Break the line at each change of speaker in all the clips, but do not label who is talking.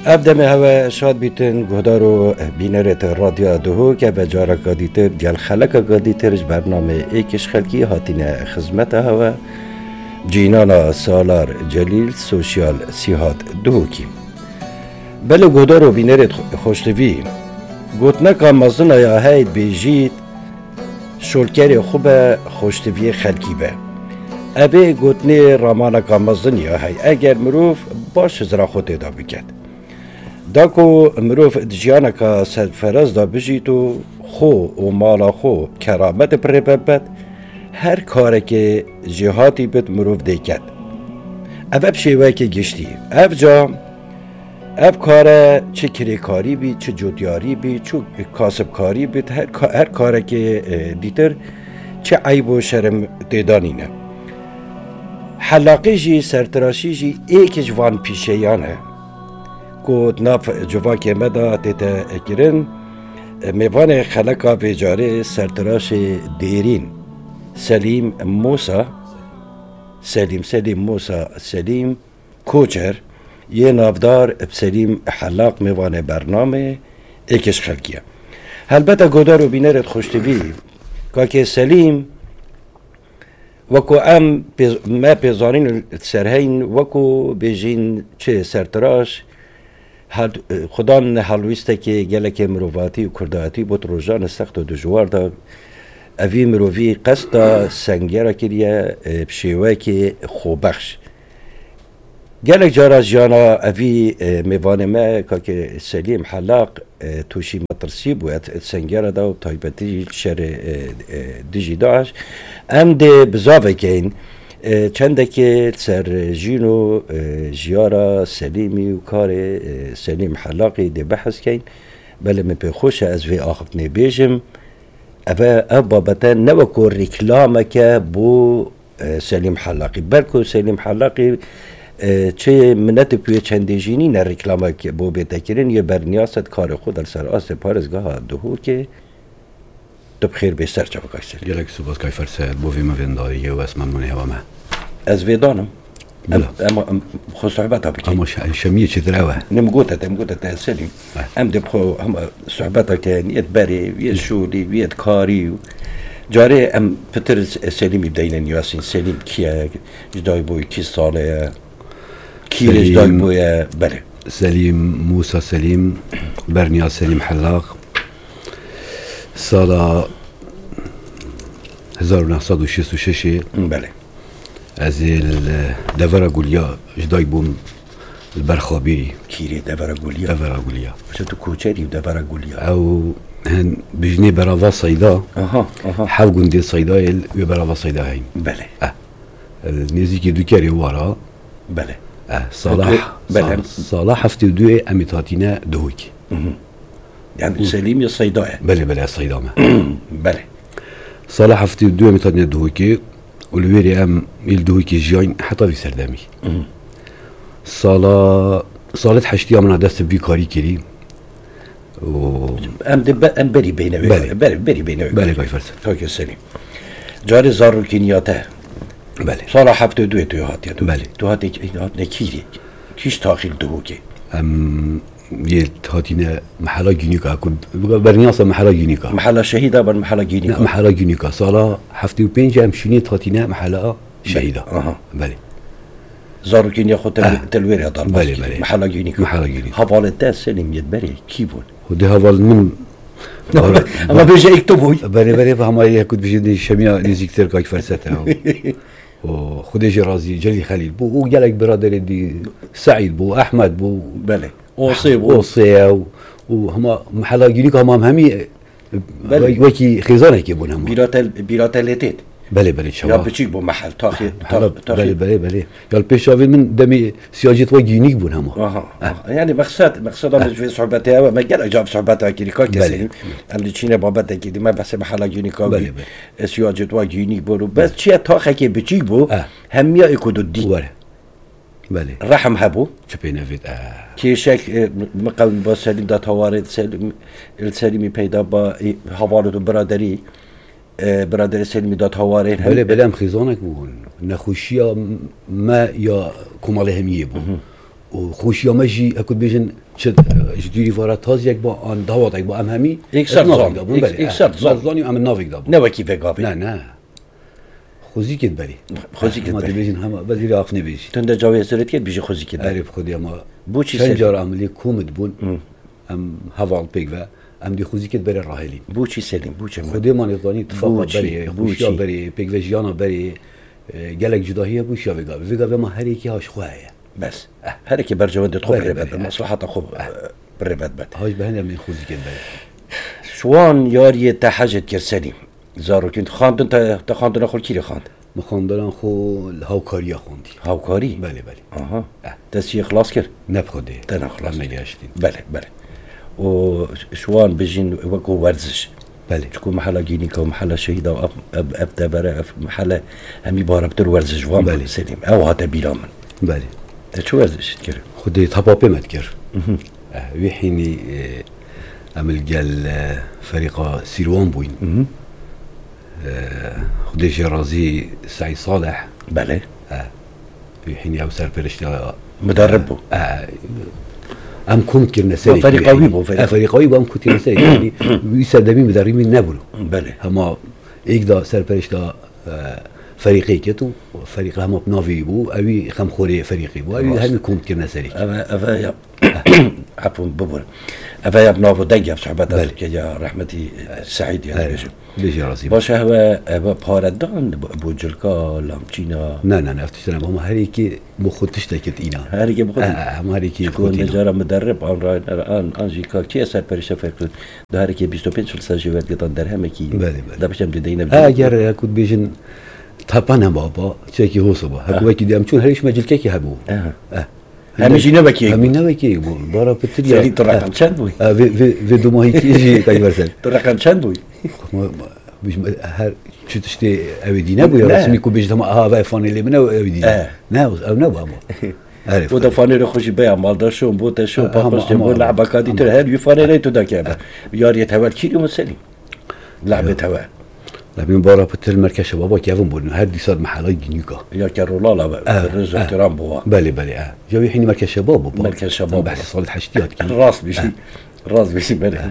ابدم هوا شاد بیتن گهدارو بینرت رادیو دهو که به جارا قادیتر گل خلق قادیترش برنامه ایکش خلقی هاتین خدمت هوا جینانا سالار جلیل سوشیال سیهات دهو کی بله گهدارو بینرت خوشتوی گوتنکا مزن یا هید بیجید شولکر خوب خوشتوی خلقی به ابه گوتنی رامانکا مزن یا هید اگر مروف باش زرا خود ادا بکد داکو مروف دجیانا کا سرفراز دا بجیتو خو و مالا خو کرامت پر ببد هر کاره که جهاتی بد مروف دیکد اب شیوه که گشتی اب جا اب کاره چه کریکاری بی چه جودیاری بی چه کاسبکاری بی هر کاره که دیتر چه عیب و شرم دیدانینه حلاقی جی سرتراشی جی ایک جوان پیشیانه کو ناف جواکی مدا تیتا اکرن میوان خلقا ویجاره سرتراش دیرین سلیم موسا کوچر یه نافدار سلیم حلاق میوان برنامه ایکش خلقیه البته گودارو بینرت خوشتوی که سلیم وکو ما پیزانین سرهین وکو بیجین چه سرتراش خدا نحلویسته که گلک مروواتی و کرداتی بود روزان سخت و دجوار دا اوی مرووی قصد سنگیره کریه بشیوه که خوبخش گلک جارا جانا اوی میوان ما که سلیم حلاق توشی مطرسی بود سنگیره دا و تایبتی شر دیجی داعش ام ده بزاوه که این چنده که سر جینو جیارا سلیمی و کار سلیم حلاقی ده بحث کن بله من پی خوش از وی آخف نبیجم او بابتا نوکو رکلامه که بو سلیم حلاقی بلکو سلیم حلاقی چه منت پیو چنده جینی نه رکلامه که بو بیتا کرن یه برنیاست کار خود در سر آست پارزگاه دهو که تو بخیر بیستر چه بکاش سلیم
گلک سوباز کای فرسد بو وی مفنداری و اسم ممنونی هوا ما
از ویدانم اما خو صحبتها بكي
اما شمية شذراوة
نمقوتها سليم ام دبخو هم صحبتها كان يتباري ويد شولي ويد كاري جاري ام بتر سليم يبدأين نياسين سليم كيا جداي بوي كي صالة كي جداي بوي بله
سليم موسى سليم برنيا سليم حلاق سالة 1966
بله
از دورا گولیا جدای بوم البرخابيري
كيري دورا گولیا شتو كوچري دورا گولیا
او هن بجني برافا صيدا حاو گندي صيدا و برافا صيدا هين
بله
نزيكي دوكاري ورا
بله
صلاح
بله
صلاح هفتي دو اميتاتينا دهوكي
يعني سليم يا صيدا
بله الصيدا
بله
صلاح هفتي دو اميتاتينا دهوكي والويري ام يلدوكي جاين حتى في سردامي صالة حشتي امنا دست بي كاري كري
ام بري بينوي بري بينوي
بله كاي فرس
توكي سليم جاري زارو كينياته
بله
صالة حفتو دوي تو هاتي
بله
تو هاتي نكيري كيش تاخيل دوكي
يلت هاتينا محلا جينيكا كنت برنياسة محلا جينيكا
محلا شهيدة بل محلا جينيكا
لا محلا جينيكا صالة حفتي وبينجا امشينيت هاتينا محلا شهيدة بله
زارو كينيا خو تلوير دار
بله
محلا جينيكا حوالتا سليم يدبري كيبون
ودي هوال من
اما بيجي يكتبوي
بله فهم كنت بيجي شميا نزيك تركاي فرسته وخديجي رازي جلي خليل بو وجالك برادر دي سعيد بو احمد بو
بله اوصي
وهما محلا جينيكا همي وكي خزانه كيبون هم
بيراتليتيت
بله شباب
يا بتشيك بو محل تاخي
بله يا البيشافين من دمي سياجت وجينيك بون هم
يعني مقصد انا في صحبتها ما قال جاب صحبتها كيريكا كسين اللي تشينا بابتها كده ما بس محل جينيكا
بله
سياجت وجينيك بو بس شي تاخي كي بتشيك بو هم يا يكودو دي
بله
رحم هبو
شبينا فيت
كيشك مقام با سليم دا توارد السليمي پیدا با حوالت برادری برادر سلمی داد هوارین
بله هم خیزانک بون نخوشیا ما یا کمال همیه بون وخوشي ماشي اكو بيجن جديري فارا تاز يك با ان داوات يك با ام همي
اكسر زون اكسر
زون ام نافيك دابو
نوا كيف قافي
لا خوزي كد بري
خوزي كد
ما
بري
بيجن هم بزير عقني بيجي
تند جاوي سرت كد بيجي خوزي كد
عارف خدي ما
بوشي
شنجر
سليم
عملي كومد بون ام هافال بيك ام دي خوزي كد بري الراهلين
بوشي سليم بوشي
خدي ما نظاني اتفاق
بوشي،
بري
بوشي.
خوشي بري بيك فيجانا بري قالك جداهيه بوشي فيغا ما هريكي هاش خوايا
بس هذيك برجع ودي تخبر
بلي،
ربد
بلي.
المصلحة تخب بربد بد
هاش بهنا من خوزي كد بري
شوان ياري تحاجة كرسليم زارو كنت خاندن تخاندن أخو كيري خاند
مخاندران خو الهاوكاريا خوندي
هاوكاري
بله بله
اها تسي خلاص كر
نبخده
تنا خلاص
نگاشتين
بله بله وشوان بيجين وكو ورزش
بله
تكون محل جينيكا ومحل شهيدة وأبدا برا محل همي باربتر ورزش وان
بله.
سليم أو هذا بيلامن
بله
شو ورزش تكر
خدي طبابي متكر ويحيني عمل قال فريق سيروان بوين خدي شيرازي سعيد صالح
بله
ويحيني او سر برشتا
مدربه
ام كنت كرنا سري
فريق قوي بو،
فريق قوي بو ام كنت كرنا سري يعني بيسدمي مدربين نبلو
بله
هما ايكدا سر برشتا فريقي كتو فريق هما بنافي بو اوي خم خوري فريقي بو اوي هم كنت كرنا سري
أفا يا عفوا ببر أفا يا بنافو دنجا صحبتك يا رحمتي سعيد يعني بيجي
ليش يا راسي
باشه هوا باردان بوجلكا لامچینا
نه افتشتنا هم هريكي مخو تشتكت اينا
هرگی بخود
هم هريكي
كون
خود
نجارة مدرب آن را آن جیکا کی اثر پرش فرق ده هرگی 25 سال سجوات گتان در همه کی
بله، بله.
ده بچم دیده اینم
اگر كنت بيجن طبعا بابا تشكي هو صبا هكو وكي ديام چون هريش مجل كيكي هبو
همیشه نبکی
همين نوكي بو بارا بتريا
سری تو رقم چند بوی
في دو ماهي كيجي كاي برسل
تو رقم چند بوی
مش هر شو تشتي اوي دينا بو
لا.
رسمي كو بيجي تما ها فاني اللي من اوي دينا ناو او نو بابا عارف
و ده فانی رو خوشی بیا مالدار شون بوده شون پاپاش
هم-
جنبو
هم-
لعبه کادی تو هر یو فانی لی تو دا که یاری تول کیری مسلیم لعبه تول
لكن بارا بتل مركز شبابا كيفن بون هادي صار محلات جنيكا
یا که رولا لعبه رز احترام بوا
بله جاوي حيني مركز شباب بابا
مركز شباب.
بحث صالة حشتيات كي
راس بشي راس بشي بله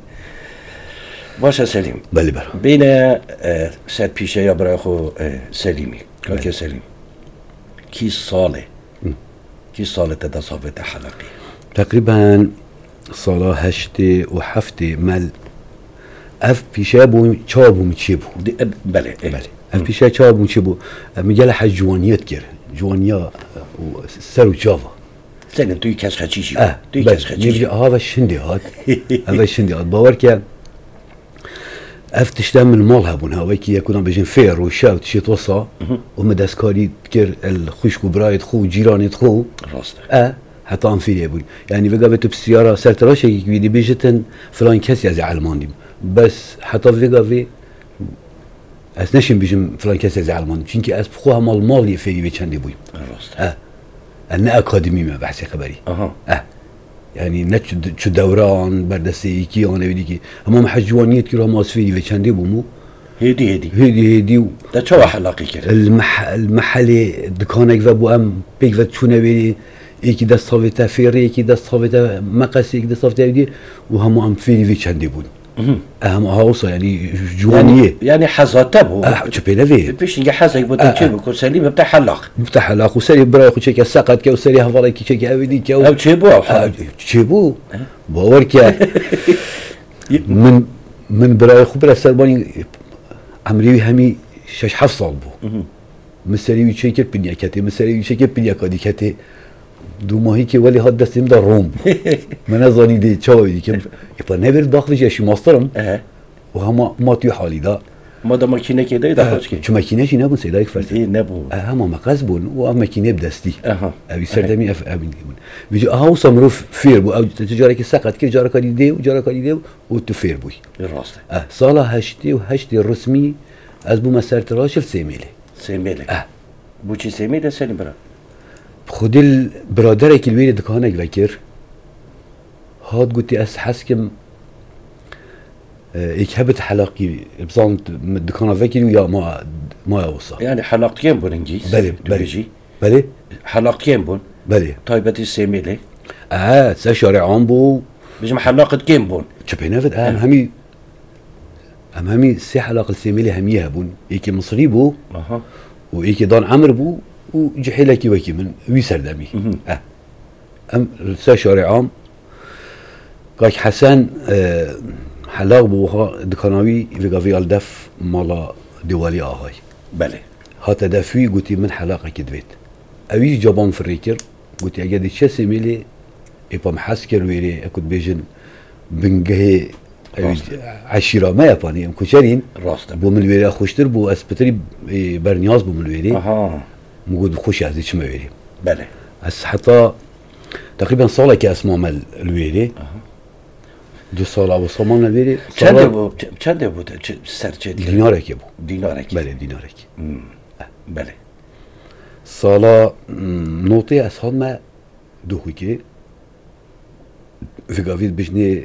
باشه سلیم
بله
بين سر پیشه یا برای خو سلیمی کاکه سلیم کی ساله تصافت حلقی
تقريبا صلاة هشتي وحفتي مال اف بيشابو تشابو متشيبو
بله
بله اف بيشا تشابو متشيبو مجال حج جوانيات كير جوانيا سرو جافا
سلیم توی کس خچیشی توی
بله
کس خچیشی
نرجع هذا الشندي هذا الشندي باور كان اف تشتم من مالها بون هواكي يكون بيجن فير وشاوت شي توصى ومدسكاري تكر الخشك وبرايد خو جيراني خو
راسته
حتى عم فيني يقول يعني بقى بتب السيارة صارت راشة كبيرة بيجتن فلان كاس يا زي علماني بس حتى في اسنشن بيجم فلان كاس يا زي علماني چونكي اس بخوها مال في بيچندي بوي
راسته
انا اكاديمي ما بحثي خبري يعني نتش شو دوران بردسي كي انا بديكي هم حجوانيت كي هم اسفيري بيچندي بومو هدي
ده چه حلقی کرد
المحلي دكانك وابو ام بيك وتشونا بي يكي دست صافيتا فيري يكي دست صافيتا مقاس يكي دست صافيتا يدي وهم ام فيري في چندي بون اهم هاوصا يعني جوانيه
يعني حزاته بو
چپينا في
بيش نجا حزك بودن چه بكون سليم بتاع حلق
مفتاح لاخو سري براي خو چيكا سقط كيو سري هفراي كي چيكا اويدي كيو
او چه بو
چيبو باور كيا من براي خو برا سرباني عمري همي شش حفصل بو مسري چيكا بنيا كاتي مسري چيكا بنيا كادي كاتي دو ماهی که ولی ها دستیم در روم من از آنی دی چاوی که ایپا نبیر داخلش یشی ماسترم و همه ما توی حالی دا
ما دا ماکینه که دایی داخلش که
چو ماکینه چی نبون سیدایی که فرسه
نبون
همه مقص بون و هم ماکینه بدستی اوی سردمی اف اوی بون بیجا ها و سمروف فیر بو او تجاره که سقط که جاره کاری دیو جاره کاری دیو و تو فیر بوی
راسته
سالا هشتی رسمی از بو مسر تراشل
سیمیله بو چی سیمیله سلیم برا
خود البرادر که الویل دکانک وکر هاد قلتي اس حسكم ایک هبت حلاقي بزان دكانا وكر ويا ما يوصل
يعني حلقتين بون انجيز
بله
بيجي
بله
حلقتين بون
بله
تایبەتی سێمێلێ
سه شارع عام بو
بژم حلاقت کێم بوون
شبينافت همي سه حلاق السيميلي هميها بون ايكي مصري بو
ئەها
وايكي دان عمر بو وجحيلكي وكي من ويسر دمي ام سه شارع عام قاك حسن حلاق بو دكاناوي فيغافي الدف مالا ديوالي اهاي
بەێ
هاتا دافوي قلتي من حلاقة كدفيت اوي جابان فريكر قلتي اجد تشا سيميلي ايبا محاسكر ويري اكد بيجن بنجهي عشيرة ما ياباني ام كوشارين
ڕاستە
بو من ويري خوشتر بو اسبتري برنياز بو من ويري
ئەها
موجود خوش عزيز شما ويري
بەێ
بس حتى تقريبا صالة كاسماء مال الويري دو صالة ابو صمان الويري
چەندێ بوو سەرچێت
دينارك يبو
دینارێکی
بله دينارك
بەێ
صالة نوتي اسهاد ما دو خوكي في قافيد بجني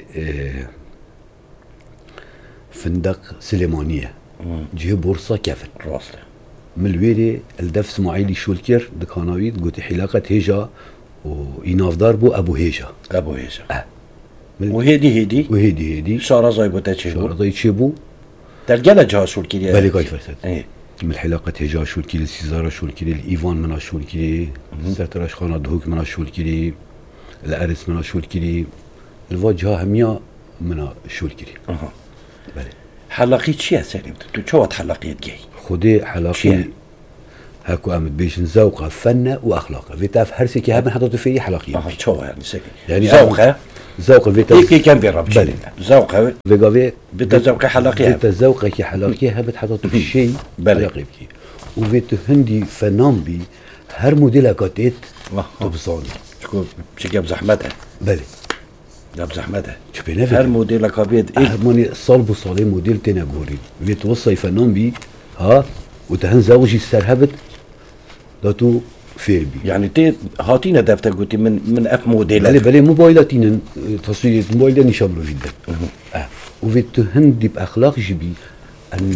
فندق سليمانية جهه بورصة كافل
ڕاستە
من الويري الدف اسماعيلي شولكر دكاناويد قلت حلاقة هيجا وينافدار بو ابو هيجا
ئەبوو هێژە
من
وهێدی
وهيدي
شارەزای بۆ تەچێ بوو
شارضي تشيبو
دەرگەلە جا شولکیری
بالي قاي فرسد من الحلاقة هيجا شولكري السيزارة شولكري الايفان منا شولكري سرتراش خانة دهوك منا شولكري الارس منا شولكري الواجهة هميا منا شولكري بالي
حەلاقی چییە سەریم تو چۆوە حەلاقیت گەی
خدي حلاقي
شيء.
هاكو امد بيشن ذوقه فنه واخلاقه فيتاف هرسكي هم حطيتو فيه حلاقي
ئەها چۆوە ینی سەری
يعني
زەوقە
ذوق فيتاف
یەکی کەم بێ ڕەبچێت
بله.
زەوقە
فيغافي
بتە زەوقە حەلاقی
فيتا ذوقه كي حلاقي هبت حطيتو في شيء
بله.
حلاقي بكي وفيتو هندي فنان بي هر موديل كاتيت تبصاني
چکە بزەحمەتە
بله
بزەحمەتە
شبي
هەر
نفت
مۆدێلەکە بێت
هرماني صال بصالي موديل تينا غوري فيتو وصي فنان بي ها وتهن زوجي السر هبت داتو فير بي
یعنی تێ هاتینە دەفتە گوتی من ئەف
بله
مۆدێلە
بله موبايلاتين تصوير موبايلات نشاملو جدا وفيتو هندي باخلاق جبي ان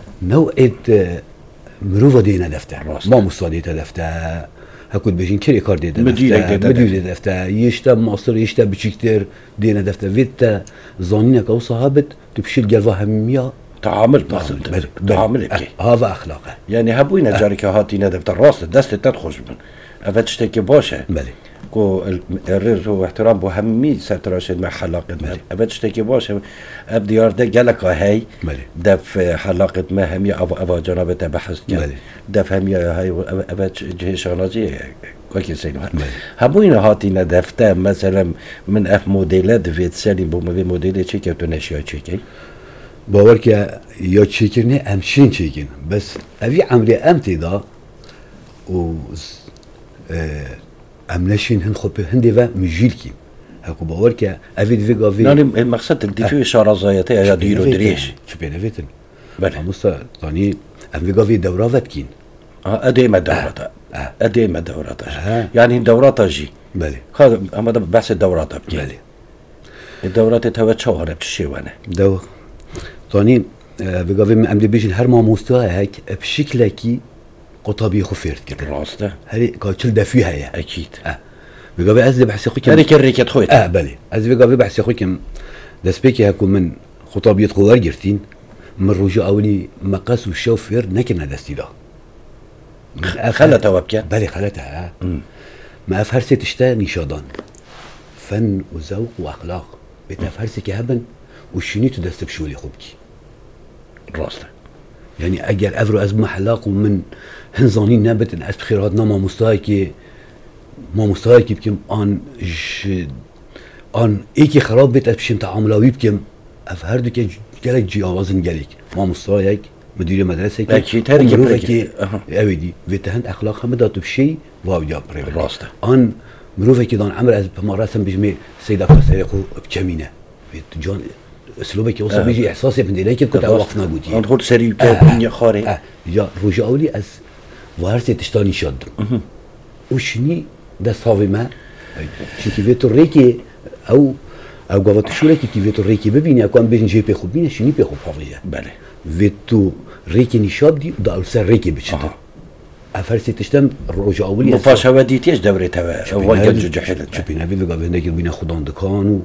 نوعية مروفة دينا دفتة
راست.
ما مصاديتا دفتة هكود بيجين كيري كار ديتا
مديرك
دفتة
ديتا
مدير دفتة يشتا مصر يشتا بشكتر دينا دفتة فيتا ظانينك او صحابت تبشيل قلبها همية
تعامل تعامل بکەی
هذا اخلاقه
یعنی هەبووینە جارێکە هاتینە دەفتە ڕاستە دەستت تەخۆش بن ئەvە شتێکی باشە
بله
كو الرز واحترام بو همي سرتراشد مع حلاقة ما أبد شتكي باش أبدي يارده جلك هاي
بله.
دف حلاقة ما همي أبا جنابته بحث
بله.
دف همي هاي أبد جهة شانازي كويس سينو هبوين هاتينا دفته مثلا من اف موديلات فيت سالين بو مبي موديل تشيكي تونشيا تشيكي
باورك يا تشيكرني امشين تشيكن بس ابي عمري امتي دا و امنشين هن خب هندي و مجيلكي هكو باورك ابي فيغا في
يعني المقصد الدفاع شارزايته يا ديرو دريش
شو بينا فيتن
بله
مصا ثاني ام فيغا في دوره فاتكين
اديم دوراتها اديم دوراتها يعني دوراتها جي
بله
هذا اما بحث الدورات بكي
بله
الدورات تهوى شهر بتشي وانا
دو ثاني فيغا في ام دي بيجن هر ما مستوى هيك بشكلكي قطبي خفيرت كده
راسته
هذه كاتشل دافيها يا
اكيد
فيغا في ازلي بحث خوكم
هذيك الريكت خويت
بله از فيغا في بحث خوكم دسبيكي هكو من خطابية خوار جرتين من رجاء اولي مقاس والشوفير نكنا دستيلا
خلتها وبكي
بله خلتها ما افهرسي تشتا نشادان فن وذوق واخلاق بتفهرسي كهبن وشنيتو دست بشولي خوبكي
راسته
يعني اجر افرو از محلاق ومن هنزانين نبت ان اس بخيراتنا ما مستايكي بكم ان ايكي خراب بيت بشم تعاملاوي بكم افهردو كي جلك جي اوازن جلك ما مستايك مدير مدرسه كي
اكيد هركي
اويدي بيتهند اخلاق هم داتو بشي واو جاب
راسته
ان مروفه كي دان عمر از بمراسم بجمي سيدا كسريقو بكمينه بيت جون اسلوبك يوصل بيجي احساسي من ديليك كنت وقفنا قلتي
انا قلت سريع الدنيا خاري
يا رجاولي از وارسي تشتاني شد وشني ده صافي ما شكي فيتو ريكي او قوات شوريكي كي فيتو ريكي ببيني اكون بين جي بي خوب بينا شني بي خوب حافظه
بله
فيتو ريكي نشاب دي ده سر ريكي بتشد افرسي تشتم رجع اولي
مفاشا وديتيش دوري توا وقت جحلت
شبينا في ذا عندك بينا خدان دكان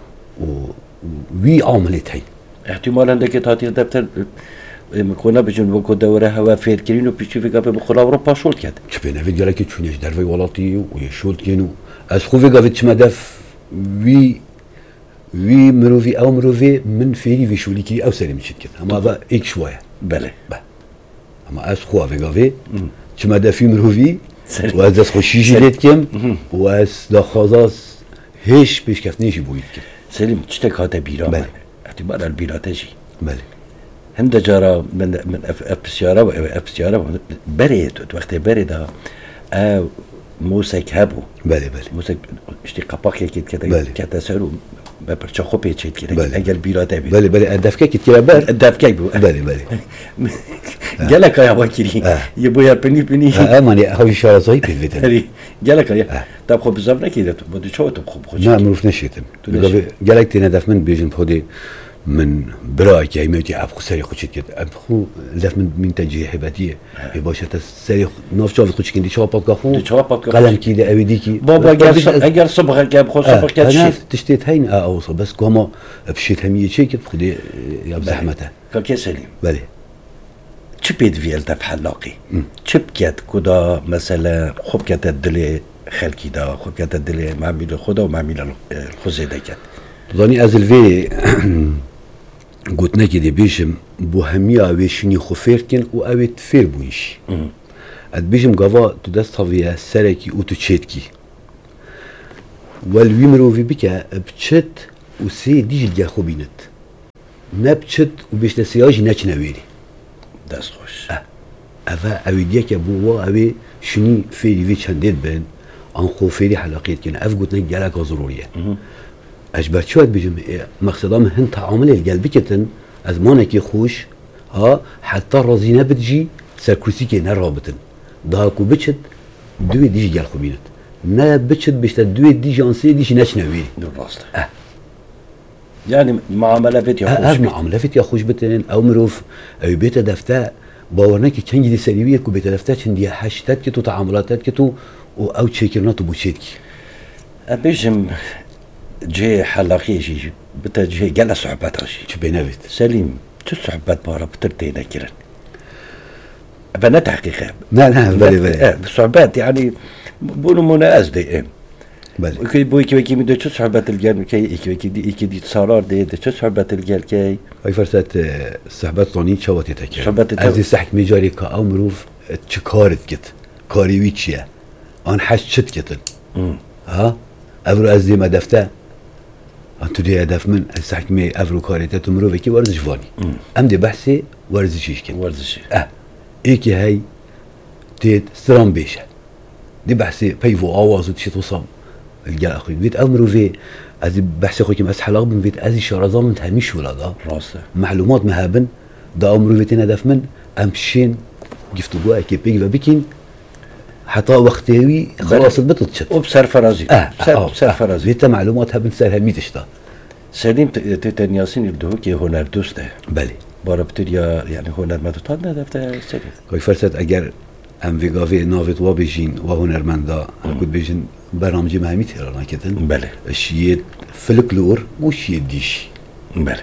وي عملت هي
احتمال عندك تاتي دفتر مكونا بجن وكو دوره هوا فير كرين وبيشي في قبل بخلا أوروبا شول كده
شبينا في جالك تشونيش درفي ولاتي ويشول كينو از خوفي قبل تشمدف وي مروفي او مروفي من فيري في شولي كي او سليم شد كده اما با ايك شويه
بله
اما از خوفي قبل تشمدف في مروفي واز خوشيجي ليت كم واز دخازاس هيش بيش كفتنيش بويد كده
سليم تشتك هذا بيرا
بله
اعتبار البيرا تجي
بله
هند جارا من ابسيارة بريت وقت بريدها موسيقى هبو
بله
موسيقى اشتي قباق كده
بله
كتسالو ببرشا خوبي تشيت كده اجل بيرا تابي
بله الدفكه كده بر
الدفكه بو
بله
قالك يا وكيري يبو يا بني
ماني هاي شارع صايب الفيتن
قالك يا طب خب بزاف كده بدو شو تخب خو
ما معروف نشيتم قالك تنا دف من بيجن بودي من براك يا ميتي ابخو سري خوشت كده ابخو دف من تجي حباتيه يباشا تسري نوف شاف خوش كندي شواب كخو قلم كده اويديكي
بابا اگر صبح كاب خو صبح كده
تشتيت هين اوصل بس كوما بشيت هميه شيء كده خدي يا زحمته
كاكي سليم
بله
تشبيت فيل دف حلاقي تشبكت كدا مثلا خوب كت دل خلقي دا خوب كت دل معميل خدا ومعميل الخزيده كت
ظني ازل في قلت نكدي بيجم بو همية اويشني خفيركن و اويت فير بويش اد بيجم قضاء تدستها سركي و تشيتكي والوي مروفي بكا بتشت و سي ديج الجا خوبينت نبتشت و بيش تسياجي ناچ نويري
دست خوش
افا اوي ديك بوا اوي شني فيري في چندت بن ان خو فيري حلقيت كن اف قلت نك جالك ضروريه اجبر شوت بيجم مقصدام هن تعامل القلب كتن از مانكي خوش ها حتى رزينه بتجي سركرسي كي نرابطن داكو بتشد دوي ديجي قال خوبينت نا بتشد بيشت دوي ديجي انسي ديجي ناش نويري
بالراست يعني معامله فيت يا خوش
معامله فيت يا خوش بتن او مروف او بيت دفتاء باورناكي كان جدي سلبيه كو بيت دفتاء عندي حاشتات كتو تعاملاتات كتو او تشيكرنات بوشيتكي
بيجم جي حلاقي جي بتجي قال صعوبات شي
بينافت
سليم شو صعوبات بارا بترتينا كيران بنات حقيقه
لا بلي
صعوبات يعني بقولوا مناقز دي
بلي
كي بوي كي ميدو شو صعوبات الجال كي دي صارار دي شو صعوبات الجال كي
هاي فرصات صحبات طوني شواتي تاكي
صعوبات
ازي سحك ميجاري كا امروف تشكارت كت كاري ويتشيا ان حشت كتن ها ابرو ازي ما دفتا انتو دي هدف من السحك مي افرو كاريتات مروفي كي ورزش فاني ام دي بحثي ورزشيش كن
ورزشي
ايكي هاي تيت سترام بيشا دي بحثي بيفو اواز وتشي توصام الجال اخوي بيت امروفي ازي بحثي اخوي كم اسحلاق من بيت ازي شارزام من تهميش ولا دا
راسه
معلومات مهابن دا امروفي تين هدف من امشين جفتو جوا كي بيجي بكين حتى وقتي خلاص البطل تشت
وبسر فرازي بسر فرازي
بيتا معلومات هبن سر هميتشتا
سليم تتنياسين يبدو كي هنر دوسته
بله
بارا بتريا يعني هنر ما تطلع دفتا سليم
كوي فرصت اگر ام ویگاوی ناوت و بیجین و هنرمندا کد بیجین برنامجی مهمی تهران کتن
بله
شیء فلکلور و شیء دیش
بله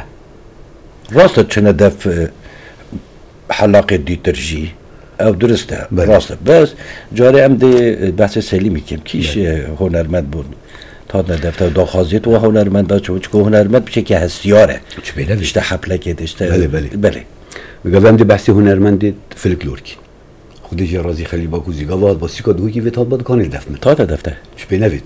راسته چنه دف حلاقه دی ترجی او درسته راسته بس جاری ام دی بحث سلیمی کم کیش هنرمند بود تا دفته داخازیت و هنرمندا چون هنرمند بشه که هستیاره
چه بله
اشته حفله که اشته
بله ویگاوی دی بحث هنرمند فلکلور کی خودی جا رازی خیلی با کوزی گواد با سیکا دوی کی ویتاد باد کانی دفمه
تا دفته
چه بینوید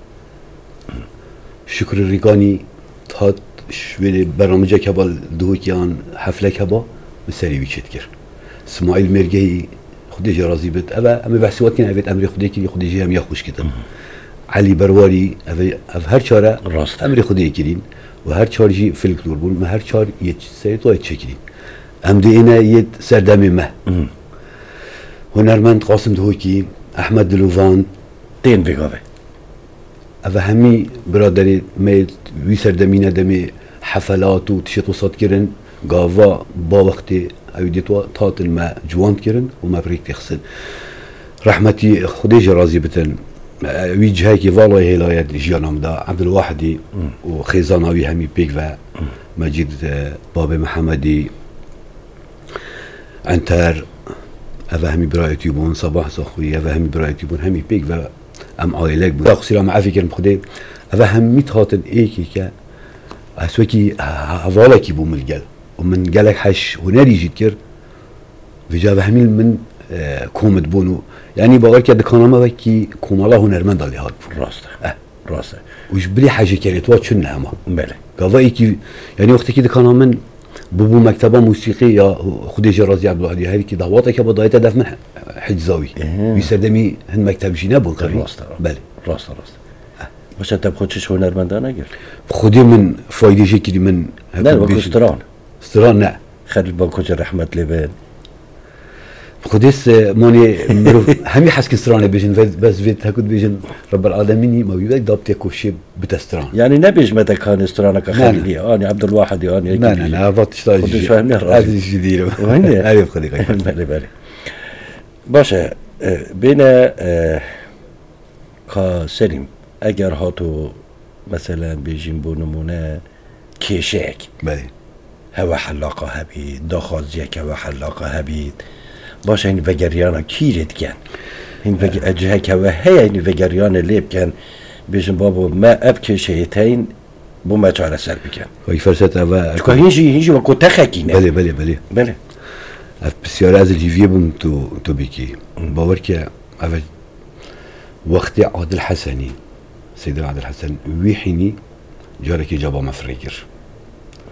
شکر ریکانی تا شویل برنامجه که بال دوی کی آن حفله که با مسری ویچت کر اسماعیل مرگی خودی جا رازی بد اما بحثی وقت کنه اوید امری خودی کی خودی جا هم یا خوش کتن علی برواری او هر چاره امری خودی کرین و هر چار جی فلکلور بون ما هر چار یه سری تو چکرین ام دی اینا یه سردمی مه هنرمند قاسم دهوکی احمد دلووان
دین بگاوه
اوه همی برادری می وی سردمینه دمی حفلات و تشت وسط کرن قافا با وقتی اویدیتوا تات ما جوان کرن و ما بريك تخسن رحمتي خديجة راضي بتن ويجهاي كي والله هلاية جيانام دا عبد الواحدي وخيزاناوي همي بيك و مجيد بابي محمدي عنتر أفا همي برايتي بون صباح صخوي أفا همي برايتي بون همي بيك و ام عائلك بون تقصير ما عافي كرم خدي أفا همي تهاتن ايكي كا اسوكي هوالكي بو ملقل ومن قالك حش هنالي جيت كر وجا همي من كومد بونو يعني باور كده كانما وكي كومالا هنرمند اللي هاد
راسته
وش بلي حاجه كانت وات شنو هما
بله
قضاي كي يعني وقت كده كان من بوبو مكتبه موسيقيه خديجه رازي عبد الوهادي هذه كي ضواتك بدايه هدف من حجزاوي يسدمي هن مكتب جناب قريب بله
راسته باش انت بخودش هنرمندانه قال
خدي من فايده شي كده من
لا بكستران
استران لا
خلي بانكوش رحمه لبان
خديس ماني همي حسك استرانه بيجن بس فيت هكود بيجن رب العالمين ما بيبقى ضابط يكوشي بتستران
يعني نبيج متى كان استرانه كخليلي انا عبد الواحد انا
لا فاتش تاج
خدش فهمني
هذا جديد هذه خدي
بالي باشه بين كسليم اگر هاتو مثلا بيجين بو نمونه كيشك
بله
هوا حلاقه هبید داخازیه که هوا حلاقه هبید باشه این وگریانا کیرید کن این اجهه که هوا هی این وگریانا لیب کن بیشن بابا ما اب که شیطین بو ما چاره سر بکن
وی فرصت اوا
چکا هینجی با کتا خکینه
بله اف بسیار از الجیویه بوم تو بکی باور که اول وقت عادل حسني سيدنا عادل حسن ويحيني جارك جابا مفريقر